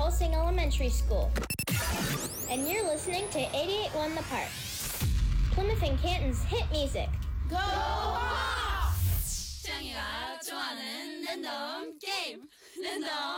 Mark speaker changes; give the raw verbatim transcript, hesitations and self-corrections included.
Speaker 1: Helsing Elementary School. And you're listening to eighty-eight point one The Park, Plymouth and Canton's hit music.
Speaker 2: Go Hawks! 짱이가 좋아하는 랜덤 게임, 랜덤